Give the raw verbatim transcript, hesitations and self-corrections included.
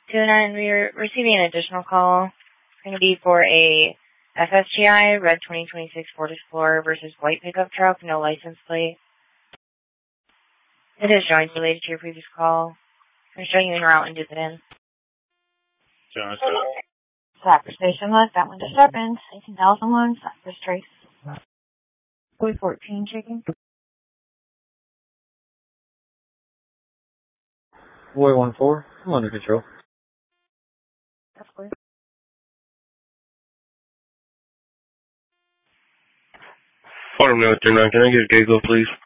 two oh nine, we're receiving an additional call. It's going to be for a F S G I, red twenty twenty-six Ford Explorer versus white pickup truck, no license plate. It is joint related to your previous call. I'm showing you in route and dip it in. John, Cypress Station left, that one disturbance, eighteen thousand one, Cypress Trace. Boy fourteen chicken. Boy one four, I'm under control. That's clear. Farm now, turn on. Can I get a giggle, please?